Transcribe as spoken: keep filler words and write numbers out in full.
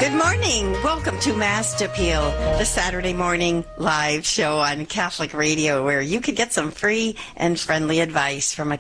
Good morning. Welcome to Mast Appeal, the Saturday morning live show on Catholic Radio where you could get some free and friendly advice from a